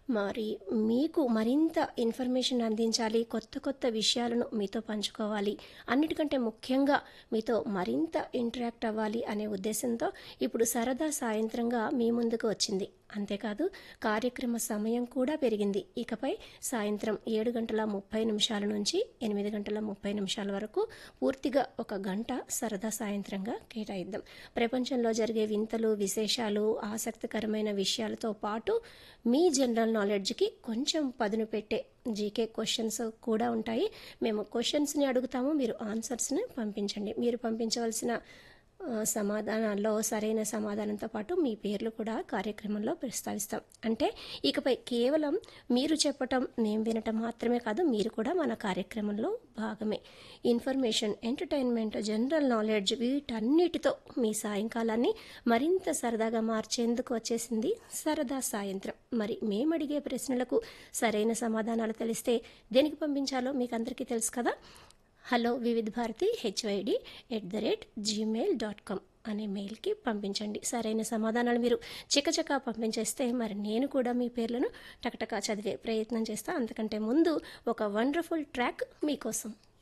మరి మీకు మరింత ఇన్ఫర్మేషన్ అందించాలి, కొత్త కొత్త విషయాలను మీతో పంచుకోవాలి, అన్నిటికంటే ముఖ్యంగా మీతో మరింత ఇంటరాక్ట్ అవ్వాలి అనే ఉద్దేశంతో ఇప్పుడు సరదా సాయంత్రంగా మీ ముందుకు వచ్చింది. అంతేకాదు కార్యక్రమ సమయం కూడా పెరిగింది. ఇకపై సాయంత్రం 7:30 నుంచి 8:30 వరకు పూర్తిగా ఒక గంట సరదా సాయంత్రంగా కేటాయిద్దాం. ప్రపంచంలో జరిగే వింతలు, విశేషాలు, ఆసక్తికరమైన విషయాలతో పాటు మీ జనరల్ నాలెడ్జ్కి కొంచెం పదును పెట్టే జీకే క్వశ్చన్స్ కూడా ఉంటాయి. మేము క్వశ్చన్స్ని అడుగుతాము, మీరు ఆన్సర్స్ని పంపించండి. మీరు పంపించవలసిన సమాధానాల్లో సరైన సమాధానంతో పాటు మీ పేర్లు కూడా కార్యక్రమంలో ప్రస్తావిస్తాం. అంటే ఇకపై కేవలం మీరు చెప్పటం, మేము వినటం మాత్రమే కాదు, మీరు కూడా మన కార్యక్రమంలో భాగమే. ఇన్ఫర్మేషన్, ఎంటర్టైన్మెంట్, జనరల్ నాలెడ్జ్ వీటన్నిటితో మీ సాయంకాలాన్ని మరింత సరదాగా మార్చేందుకు వచ్చేసింది సరదా సాయంత్రం. మరి మేము అడిగే ప్రశ్నలకు సరైన సమాధానాలు తెలిస్తే దేనికి పంపించాలో మీకు అందరికీ తెలుసు కదా. హలో వివిధ భారతి HYD@gmail.com అనే మెయిల్కి పంపించండి. సరైన సమాధానాలు మీరు చికచకా పంపించేస్తే మరి నేను కూడా మీ పేర్లను టకటకా చదివే ప్రయత్నం చేస్తా. అంతకంటే ముందు ఒక వండర్ఫుల్ ట్రాక్ మీకోసం.